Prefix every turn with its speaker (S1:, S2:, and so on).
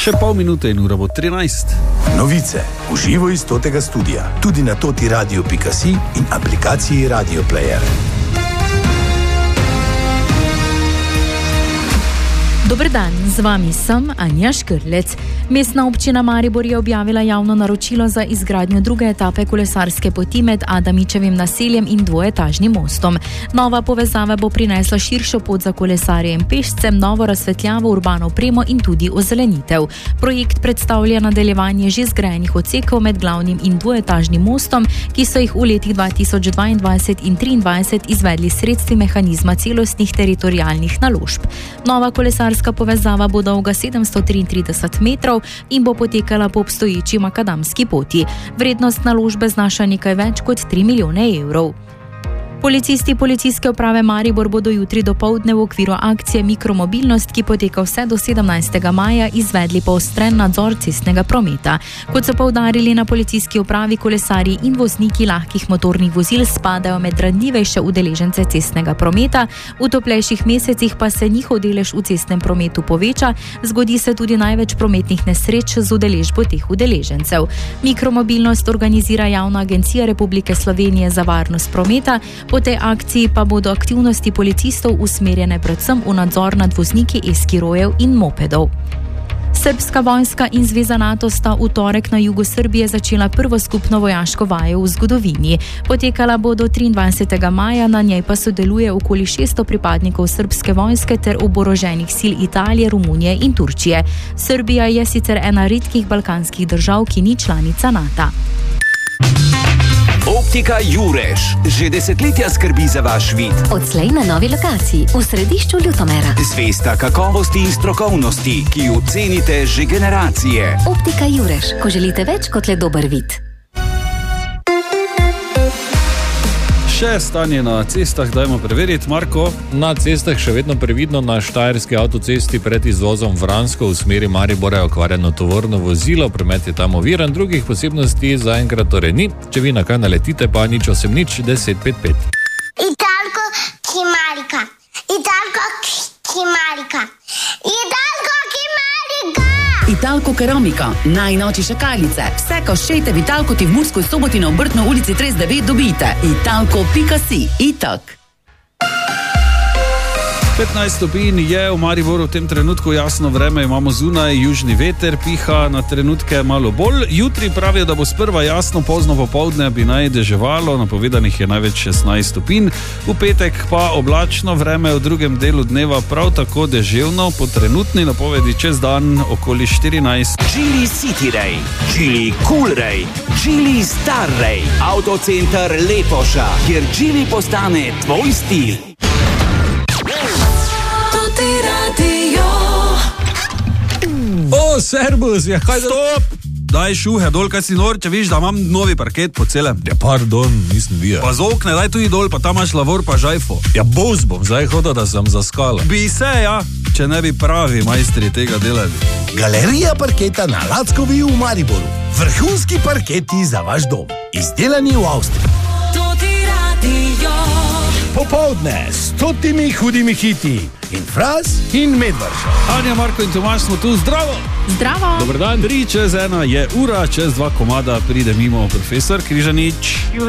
S1: Še pol minute in ura bo 13.
S2: Novice v živo iz totega studia, tudi na totiradio.si in aplikaciji Radio Player.
S3: Dober dan, z vami sem Anja Škrlec. Mestna občina Maribor je objavila javno naročilo za izgradnjo druge etape kolesarske poti med Adamičevim naseljem in dvoetažnim mostom. Nova povezava bo prinesla širšo pot za kolesarje in pešcem, novo razsvetljavo, urbano opremo in tudi ozelenitev. Projekt predstavlja nadaljevanje že zgrajenih odsekov med glavnim in dvoetažnim mostom, ki so jih v letih 2022 in 2023 izvedli sredstvi mehanizma celostnih teritorialnih naložb. Nova kolesarska povezava bo dolga 733 metrov in bo potekala po obstoječi makadamski poti. Vrednost naložbe znaša nekaj več kot 3 milijone evrov. Policisti Policijske uprave Maribor bodo jutri dopoldne v okviru akcije Mikromobilnost, ki poteka vse do 17. maja, izvedli poostren nadzor cestnega prometa. Kot so poudarili na policijski upravi, kolesarji in vozniki lahkih motornih vozil spadajo med ranljivejše udeležence cestnega prometa, v toplejših mesecih pa se njihov delež v cestnem prometu poveča, zgodi se tudi največ prometnih nesreč z udeležbo teh udeležencev. Mikromobilnost organizira Javna agencija Republike Slovenije za varnost prometa. Po tej akciji pa bodo aktivnosti policistov usmerjene predvsem v nadzor nad vozniki e-skirojev in mopedov. Srbska vojska in Zveza NATO sta v torek na jugu Srbije začela prvo skupno vojaško vajo v zgodovini. Potekala bo do 23. maja, na njej pa sodeluje okoli 600 pripadnikov srbske vojske ter oboroženih sil Italije, Romunije in Turčije. Srbija je sicer ena redkih balkanskih držav, ki ni članica NATO.
S4: Optika Jurež že desetletja skrbi za vaš vid.
S5: Odslej na novi lokaciji v središču Ljutomera.
S4: Zvesta kakovosti in strokovnosti, ki jo cenite že generacije.
S5: Optika Jurež, ko želite več kot le dober vid.
S1: Še stanje na cestah, dajmo preveriti, Marko.
S6: Na cestah še vedno previdno. Na štajerski avtocesti pred izvozom Vransko v smeri Maribora je okvarjeno tovorno vozilo, promet je tam oviran, drugih posebnosti zaenkrat torej ni. Če vi na kaj naletite, pa 080 10 55.
S7: Italko Kimarika. Italko Kimarika. Italko Kimarika.
S8: Italko Keramika, najnovejše kaljice. Vse, ko šejte v Italko, ti v Murskoj Soboti na Obrtno ulici 39 dobite. Italko.si. Itak.
S1: 15 stopinj je v Mariboru v tem trenutku, jasno vreme imamo zunaj, južni veter piha na trenutke malo bolj. Jutri pravijo, da bo sprva jasno, pozno popoldne bi naj deževalo, napovedanih je največ 16 stopinj. V petek pa oblačno vreme, v drugem delu dneva prav tako deževno, po trenutni napovedi čez dan okoli 14.
S4: Geely City Ray, Geely Cool Ray, Geely Star Ray, Autocenter Lepoša, kjer Geely postane tvoj stil.
S1: O, servus, ja, kaj da... Stop! Daj šuhe dol, kaj si nor, če viš, da imam novi parket po celem.
S6: Ja, pardon, nisem videl.
S1: Pa z okne, daj tudi dol, pa tam imaš lavor pa žajfo.
S6: Ja, bos bom zdaj hodil, da sem zaskala.
S1: Bi se, ja, če ne bi pravi majstri tega delali.
S2: Galerija parketa na Lackovi v Mariboru. Vrhunski parketi za vaš dom. Izdelani v Avstriji. Popoldne s 100 hudimi hiti. In Fras in Medvrša.
S1: Anja, Marko in Tomaž smo tu, zdravo!
S3: Zdravo!
S1: Dobar dan, 3 čez 1 je ura, čez 2 komada pride mimo profesor Križanič.